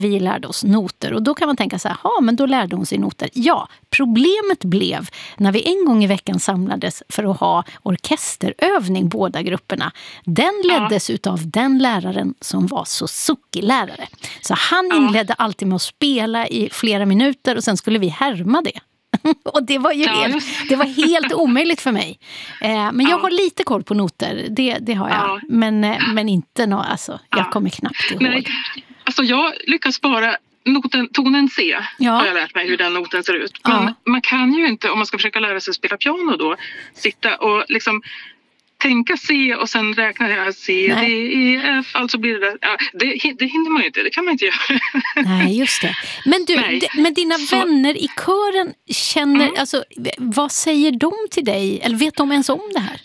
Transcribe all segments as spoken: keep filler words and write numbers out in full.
vi lärde oss noter. Och då kan man tänka så här, ja men då lärde hon sig noter. Ja, problemet blev när vi en gång i veckan samlades för att ha orkesterövning, båda grupperna. Den leddes ja. utav den läraren som var Suzuki-lärare. Så han ja. inledde alltid med att spela i flera minuter och sen skulle vi härma det. Och det var ju ja, helt, det var helt omöjligt för mig. Eh, men jag ja. har lite koll på noter, det, det har jag. Ja. Men, eh, men inte nå, alltså, jag ja. kommer knappt ihåg. Nej. Alltså jag lyckas bara noten, tonen C ja. har jag lärt mig hur den noten ser ut. Men ja. man kan ju inte, om man ska försöka lära sig spela piano då, sitta och liksom tänka C och sen räkna jag C, Nej. D, E, F, alltså blir det ja, det, det hinner man ju inte, det kan man inte göra. Nej, just det. Men du, d- men dina Så. vänner i kören känner, mm. alltså, vad säger de till dig? Eller vet de ens om det här?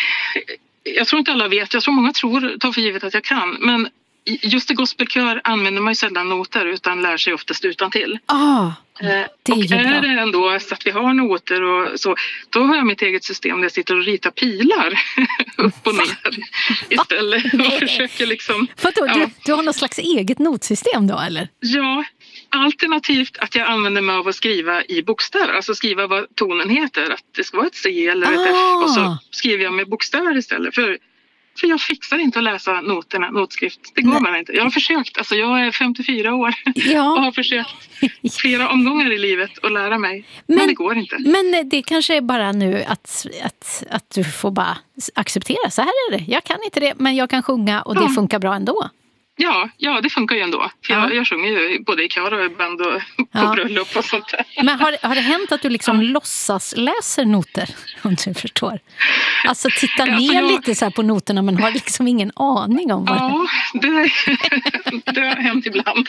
Jag tror inte alla vet, jag tror många tror, tar för givet att jag kan, men just i gospelkör använder man ju sällan noter utan lär sig oftast utan till. Ah, det och är, är det ändå så att vi har noter och så, då har jag mitt eget system där jag sitter och ritar pilar upp och ner istället och försöker liksom... Vadå, ja. du, du har något slags eget notsystem då, eller? Ja, alternativt att jag använder mig av att skriva i bokstäver, alltså skriva vad tonen heter, att det ska vara ett C eller ett ah. F och så skriver jag med bokstäver istället, för För jag fixar inte att läsa noterna, notskrift. Det går man inte. Jag har försökt, alltså jag är femtiofyra år ja. och har försökt flera omgångar i livet att lära mig. Men, men det går inte. Men det kanske är bara nu att, att, att du får bara acceptera. Så här är det. Jag kan inte det, men jag kan sjunga och det ja. funkar bra ändå. Ja, ja, det funkar ju ändå. För ja. jag, jag sjunger ju både i kör och i band och på ja. bröllop och sånt där. Men har, har det hänt att du liksom ja. låtsas läser noter, om du förstår? Alltså titta ner alltså jag... lite så här på noterna men har liksom ingen aning om vad ja, det är. Det har hänt ibland.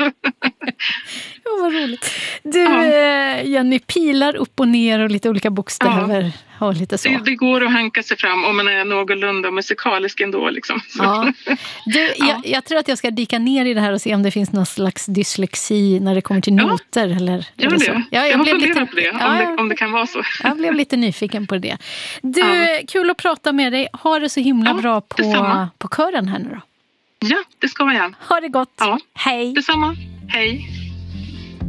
Ja, vad roligt. Du, ja. Jenny, pilar upp och ner och lite olika bokstäver. Ja. Och lite så. Det, det går att hanka sig fram om man är någorlunda musikalisk ändå. Liksom. Ja. Du, ja. jag, jag tror att jag ska dyka ner i det här och se om det finns någon slags dyslexi när det kommer till ja. noter. Eller, Gör eller det. så. Ja, jag, jag har blev funderat lite, på det om, ja, det, om det kan vara så. Jag blev lite nyfiken på det. Du, ja. kul att prata med dig. Ha det så himla ja, bra på, på kören här nu då. Ja, det ska jag. Ha det gott. Ja. Hej. Detsamma. Hej.